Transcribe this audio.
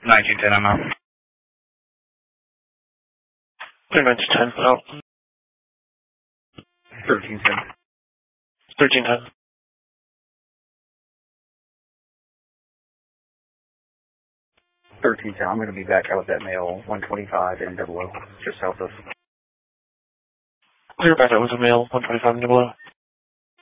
1910, I'm out. Clear 1910, out. 1310. 1310. 1310, I'm going to be back out with that male, 125 and 00, just south of. Clear back out with a male, 125 and 00.